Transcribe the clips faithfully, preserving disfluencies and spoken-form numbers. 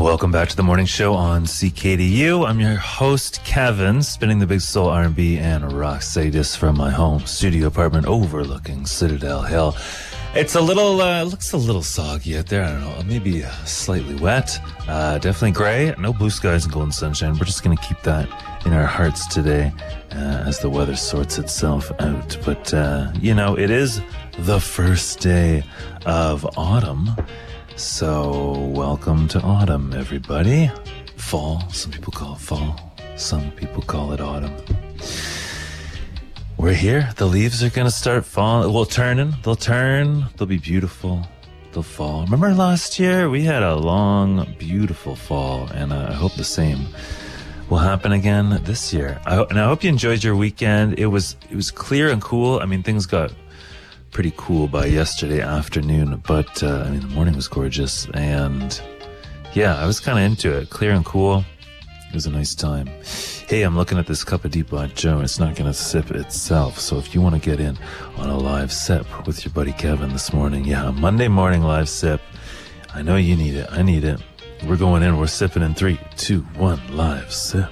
Welcome back to the morning show on C K D U. I'm your host, Kevin, spinning the big soul R and B and rock sadist from my home studio apartment overlooking Citadel Hill. It's a little, uh, looks a little soggy out there. I don't know, maybe slightly wet. Uh, definitely gray. No blue skies and golden sunshine. We're just going to keep that in our hearts today uh, as the weather sorts itself out. But, uh, you know, it is the first day of autumn. So, welcome to autumn, everybody. Fall, some people call it fall. Some people call it autumn. We're here. The leaves are going to start falling. Well, turning. They'll turn. They'll be beautiful. They'll fall. Remember last year? We had a long, beautiful fall, and uh, I hope the same will happen again this year. I ho- and I hope you enjoyed your weekend. It was it was clear and cool. I mean, things got pretty cool by yesterday afternoon, but uh, I mean, the morning was gorgeous, and yeah, I was kind of into it. Clear and cool. It was a nice time. Hey, I'm looking at this cup of Deep Black Joe. It's not going to sip itself, so if you want to get in on a live sip with your buddy Kevin this morning, yeah, a Monday morning live sip. I know you need it. I need it. We're going in. We're sipping in three, two, one, live sip.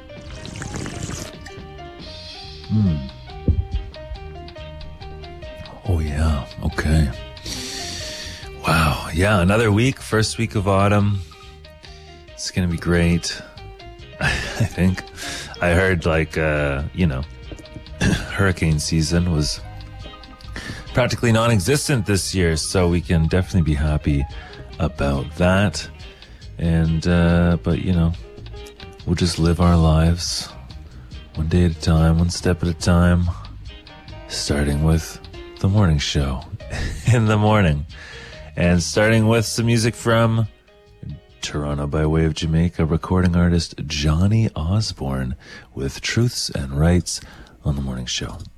Hmm. Oh, yeah. Okay. Wow. Yeah, another week. First week of autumn. It's going to be great. I think. I heard, like, uh, you know, hurricane season was practically non-existent this year, so we can definitely be happy about that. And, uh, but, you know, we'll just live our lives one day at a time, one step at a time, starting with the morning show in the morning, and starting with some music from Toronto by way of Jamaica, recording artist Johnny Osborne with Truths and Rights on the morning show.